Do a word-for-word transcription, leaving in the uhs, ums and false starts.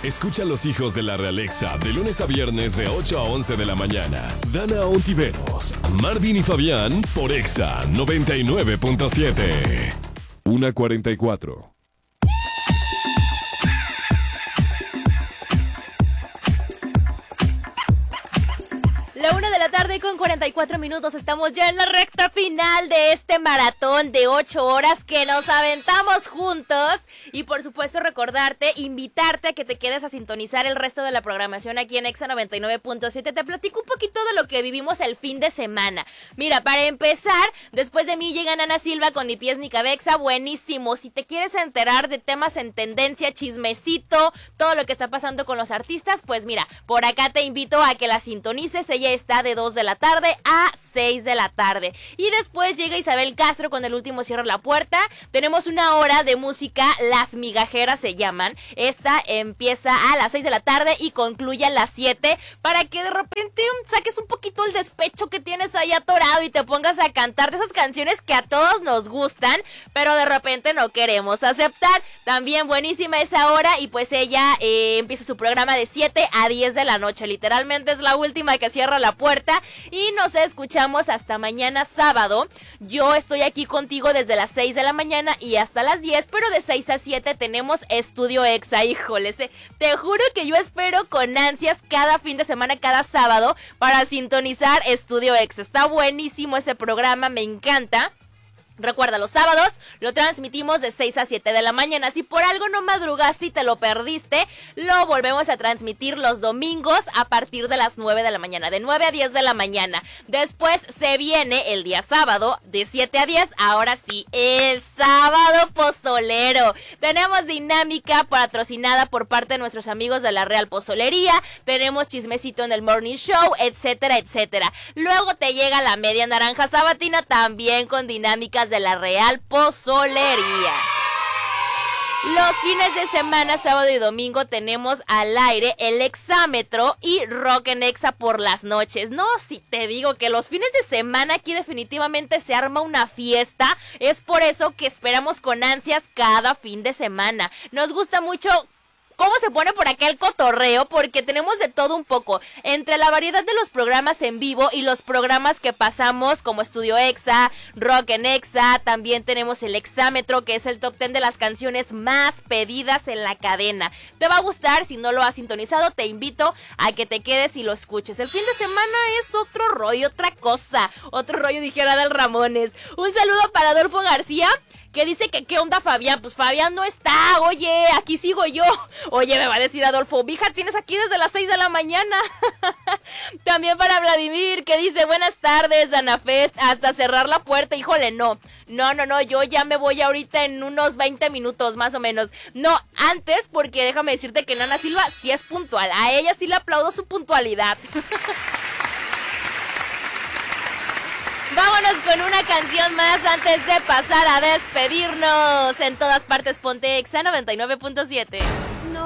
Escucha a los hijos de la Realexa de lunes a viernes de ocho a once de la mañana. Dana Ontiveros, Marvin y Fabián por Exa noventa y nueve punto siete. una cuarenta y cuatro. La una de la tarde con cuarenta y cuatro minutos. Estamos ya en la recta final de este maratón de ocho horas que nos aventamos juntos. Y por supuesto recordarte, invitarte a que te quedes a sintonizar el resto de la programación aquí en Exa noventa y nueve punto siete. Te platico un poquito de lo que vivimos el fin de semana. Mira, para empezar, después de mí llegan Ana Silva con Ni Pies Ni Cabeza. Buenísimo. Si te quieres enterar de temas en tendencia, chismecito, todo lo que está pasando con los artistas, pues mira, por acá te invito a que la sintonices. Ella está de dos de la tarde a seis de la tarde. Y después llega Isabel Castro con El Último Cierra la Puerta. Tenemos una hora de música, Las Migajeras se llaman. Esta empieza a las seis de la tarde y concluye a las siete, para que de repente saques un poquito el despecho que tienes ahí atorado y te pongas a cantar de esas canciones que a todos nos gustan, pero de repente no queremos aceptar. También buenísima esa hora, y pues ella eh, empieza su programa de siete a diez de la noche. Literalmente es la última que cierra la puerta y nos escuchamos hasta mañana sábado. Yo estoy aquí contigo desde las seis de la mañana y hasta las diez, pero de seis a siete tenemos Estudio Exa. Híjoles, eh, te juro que yo espero con ansias cada fin de semana, cada sábado, para sintonizar Estudio Exa. Está buenísimo ese programa, me encanta. Recuerda, los sábados lo transmitimos de seis a siete de la mañana. Si por algo no madrugaste y te lo perdiste, lo volvemos a transmitir los domingos a partir de las nueve de la mañana, de nueve a diez de la mañana. Después se viene el día sábado de siete a diez, ahora sí, el sábado pozolero. Tenemos dinámica patrocinada por parte de nuestros amigos de la Real Pozolería, tenemos chismecito en el Morning Show, etcétera, etcétera. Luego te llega la media naranja sabatina, también con dinámicas de la Real Pozolería. Los fines de semana, sábado y domingo, tenemos al aire el Exámetro y Rock en Exa por las noches. No, si te digo que los fines de semana aquí definitivamente se arma una fiesta. Es por eso que esperamos con ansias cada fin de semana. Nos gusta mucho cómo se pone por acá el cotorreo, porque tenemos de todo un poco, entre la variedad de los programas en vivo y los programas que pasamos como Estudio Exa, Rock en Exa. También tenemos el Exámetro, que es el top diez de las canciones más pedidas en la cadena. Te va a gustar, si no lo has sintonizado, te invito a que te quedes y lo escuches. El fin de semana es otro rollo, otra cosa, otro rollo, dijera Adal Ramones. Un saludo para Adolfo García, que dice que qué onda Fabián. Pues Fabián no está, oye, aquí sigo yo. Oye, me va a decir Adolfo, mija, tienes aquí desde las seis de la mañana. También para Vladimir, que dice, buenas tardes, Danafest, hasta cerrar la puerta. Híjole, no, no, no, no, yo ya me voy ahorita en unos veinte minutos más o menos. No, antes, porque déjame decirte que Ana Silva sí es puntual, a ella sí le aplaudo su puntualidad. Vámonos con una canción más antes de pasar a despedirnos. En todas partes ponte Exa noventa y nueve punto siete.